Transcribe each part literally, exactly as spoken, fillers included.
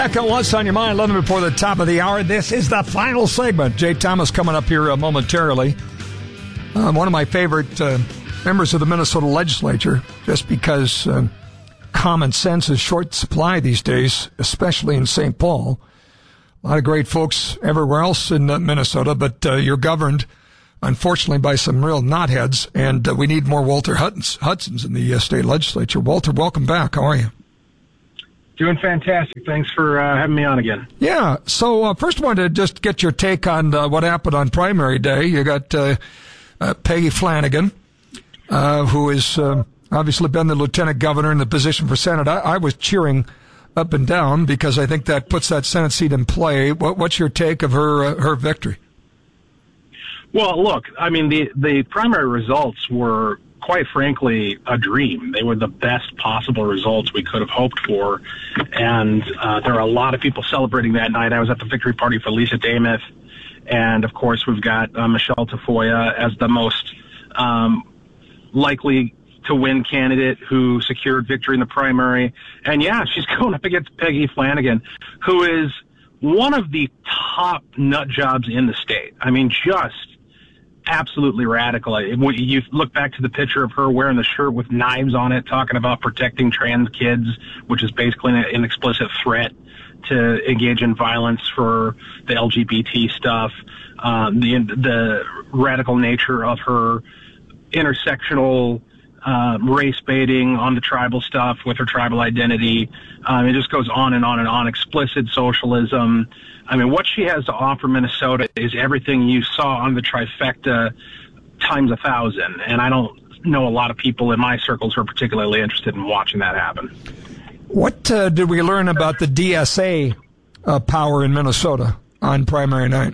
back on What's on Your Mind, eleven before the top of the hour. This is the final segment. Jay Thomas coming up here uh, momentarily. Uh, one of my favorite uh, members of the Minnesota legislature, just because uh, common sense is short supply these days, especially in Saint Paul. A lot of great folks everywhere else in uh, Minnesota, but uh, you're governed, unfortunately, by some real knotheads, and uh, we need more Walter Hudsons, Hudsons in the uh, state legislature. Walter, welcome back. How are you? Doing fantastic. Thanks for uh, having me on again. Yeah. So uh, first, I wanted to just get your take on uh, what happened on primary day. You got uh, uh, Peggy Flanagan, uh, who has uh, obviously been the lieutenant governor in the position for Senate. I, I was cheering up and down because I think that puts that Senate seat in play. What, what's your take of her uh, her victory? Well, look, I mean, the, the primary results were, quite frankly, a dream. They were the best possible results we could have hoped for, and uh, there are a lot of people celebrating that night. I was at the victory party for Lisa Damuth, and, of course, we've got uh, Michelle Tafoya as the most um, likely to win candidate who secured victory in the primary. And, yeah, she's going up against Peggy Flanagan, who is one of the top nut jobs in the state. I mean, just absolutely radical. You look back to the picture of her wearing the shirt with knives on it, talking about protecting trans kids, which is basically an explicit threat to engage in violence for the L G B T stuff. Um, the, the radical nature of her intersectional uh, race baiting on the tribal stuff with her tribal identity. Um, it just goes on and on and on. Explicit socialism. I mean, what she has to offer Minnesota is everything you saw on the trifecta times a thousand. And I don't know a lot of people in my circles who are particularly interested in watching that happen. What uh, did we learn about the D S A uh, power in Minnesota on primary night?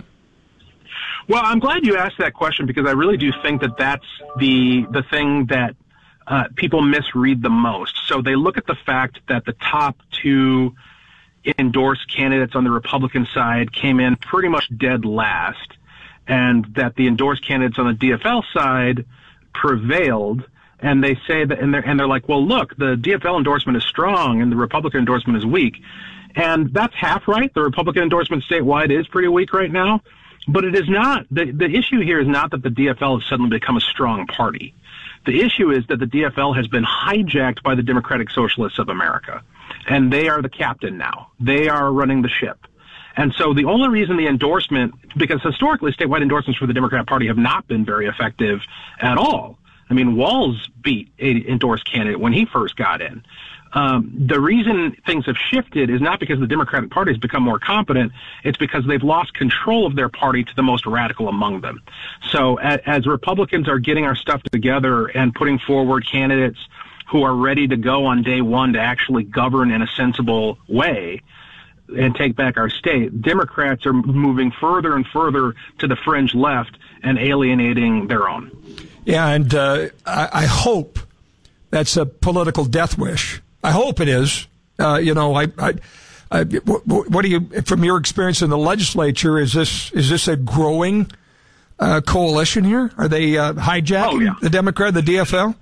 Well, I'm glad you asked that question because I really do think that that's the the thing that uh, people misread the most. So they look at the fact that the top two endorsed candidates on the Republican side came in pretty much dead last, and that the endorsed candidates on the D F L side prevailed. And they say that, and they're, and they're like, well, look, the D F L endorsement is strong and the Republican endorsement is weak. And that's half right. The Republican endorsement statewide is pretty weak right now, but it is not. The, the issue here is not that the D F L has suddenly become a strong party. The issue is that the D F L has been hijacked by the Democratic Socialists of America. And they are the captain now. They are running the ship. And so the only reason the endorsement, because historically statewide endorsements for the Democrat Party have not been very effective at all. I mean, Walz beat an endorsed candidate when he first got in. Um, the reason things have shifted is not because the Democratic Party has become more competent. It's because they've lost control of their party to the most radical among them. So as, as Republicans are getting our stuff together and putting forward candidates who are ready to go on day one to actually govern in a sensible way and take back our state, Democrats are moving further and further to the fringe left and alienating their own. Yeah, and uh, I, I hope that's a political death wish. I hope it is. Uh, you know, I, I, I what, what do you, from your experience in the legislature, is this is this a growing uh, coalition here? Are they uh, hijacking oh, yeah. the Democrat, the D F L?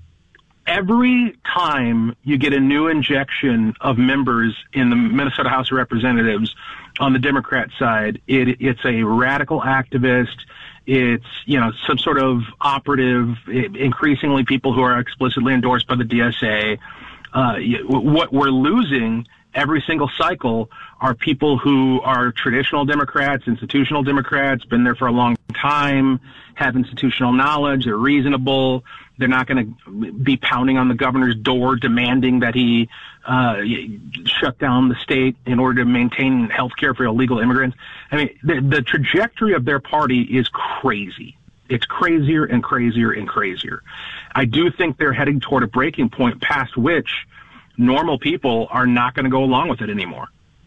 Every time you get a new injection of members in the Minnesota House of Representatives on the Democrat side, it, it's a radical activist. It's, you know, some sort of operative, increasingly people who are explicitly endorsed by the D S A. Uh, what we're losing every single cycle are people who are traditional Democrats, institutional Democrats, been there for a long time, have institutional knowledge, they're reasonable. They're not going to be pounding on the governor's door demanding that he uh, shut down the state in order to maintain health care for illegal immigrants. I mean, the, the trajectory of their party is crazy. It's crazier and crazier and crazier. I do think they're heading toward a breaking point past which normal people are not going to go along with it anymore.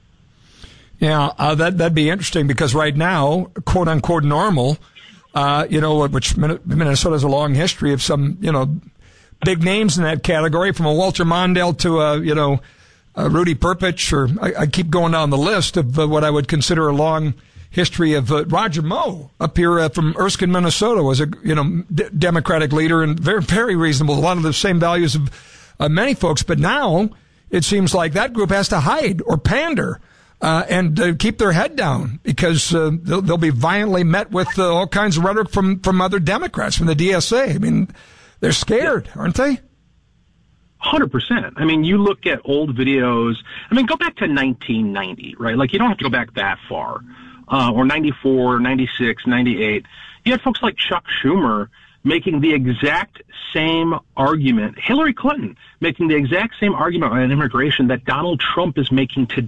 Yeah, uh, that, that'd be interesting because right now, quote unquote normal, Uh, you know, which Minnesota has a long history of some, you know, big names in that category, from a Walter Mondale to a, you know, a Rudy Perpich, or I, I keep going down the list of uh, what I would consider a long history of uh, Roger Moe up here uh, from Erskine, Minnesota, was a, you know, d- Democratic leader and very, very reasonable. A lot of the same values of uh, many folks. But now it seems like that group has to hide or pander uh, and uh, keep their head down because uh, they'll, they'll be violently met with uh, all kinds of rhetoric from, from other Democrats, from the D S A. I mean, they're scared, aren't they? one hundred percent. I mean, you look at old videos. I mean, go back to nineteen ninety, right? Like, you don't have to go back that far. Uh, or ninety-four, ninety-six, ninety-eight. You had folks like Chuck Schumer making the exact same argument, Hillary Clinton making the exact same argument on immigration that Donald Trump is making today.